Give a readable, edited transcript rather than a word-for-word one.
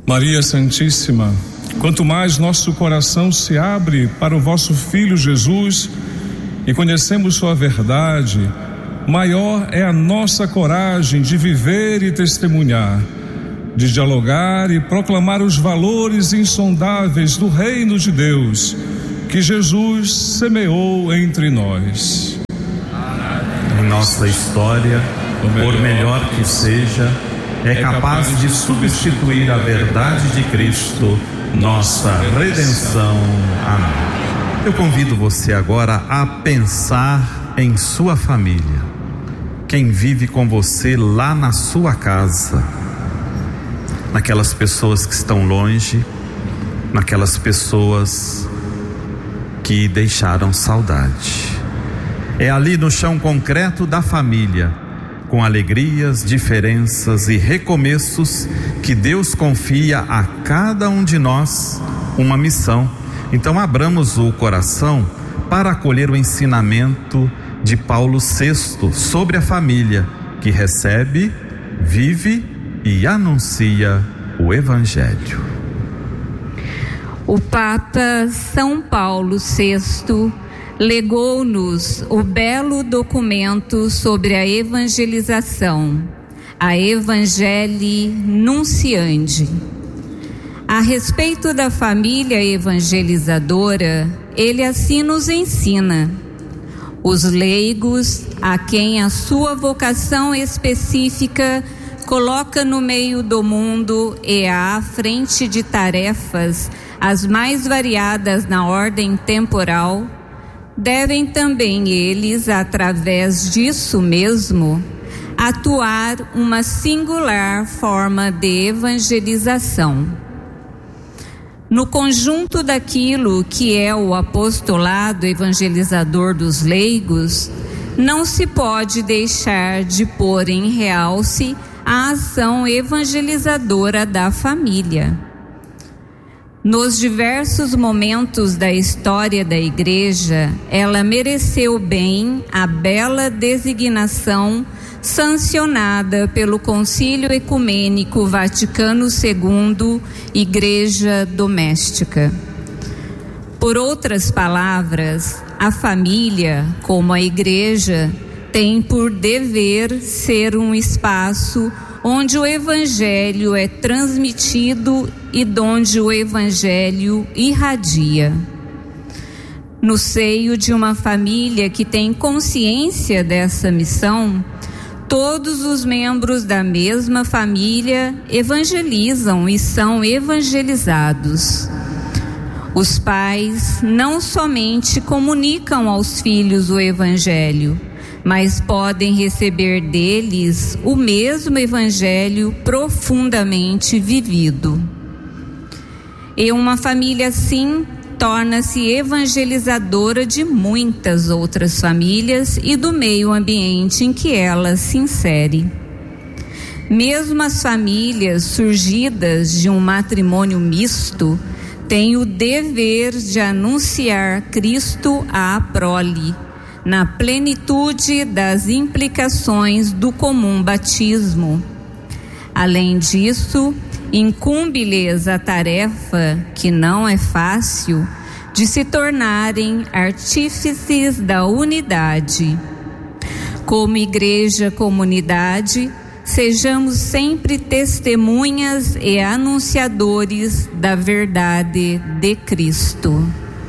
Maria Santíssima, quanto mais nosso coração se abre para o vosso Filho Jesus e conhecemos sua verdade, maior é a nossa coragem de viver e testemunhar, de dialogar e proclamar os valores insondáveis do reino de Deus que Jesus semeou entre nós. Em nossa história, por melhor que seja, é capaz de substituir a verdade de Cristo, nossa redenção. Amém. Eu convido você agora a pensar em sua família, quem vive com você lá na sua casa, naquelas pessoas que estão longe, naquelas pessoas que deixaram saudade. É ali no chão concreto da família, com alegrias, diferenças e recomeços, que Deus confia a cada um de nós uma missão. Então abramos o coração para acolher o ensinamento de Paulo VI sobre a família, que recebe, vive e anuncia o Evangelho. O Papa São Paulo VI legou-nos o belo documento sobre a evangelização, a Evangelii Nunciandi. A respeito da família evangelizadora, ele assim nos ensina: os leigos, a quem a sua vocação específica coloca no meio do mundo e à frente de tarefas as mais variadas na ordem temporal, devem também eles, através disso mesmo, atuar uma singular forma de evangelização. No conjunto daquilo que é o apostolado evangelizador dos leigos, não se pode deixar de pôr em realce a ação evangelizadora da família. Nos diversos momentos da história da Igreja, ela mereceu bem a bela designação sancionada pelo Concílio Ecumênico Vaticano II, Igreja Doméstica. Por outras palavras, a família, como a Igreja, tem por dever ser um espaço onde o Evangelho é transmitido e donde o Evangelho irradia. No seio de uma família que tem consciência dessa missão, todos os membros da mesma família evangelizam e são evangelizados. Os pais não somente comunicam aos filhos o Evangelho, mas podem receber deles o mesmo Evangelho profundamente vivido. E uma família assim torna-se evangelizadora de muitas outras famílias e do meio ambiente em que ela se insere. Mesmo as famílias surgidas de um matrimônio misto têm o dever de anunciar Cristo à prole, na plenitude das implicações do comum batismo. Além disso, incumbe-lhes a tarefa, que não é fácil, de se tornarem artífices da unidade. Como igreja comunidade, sejamos sempre testemunhas e anunciadores da verdade de Cristo.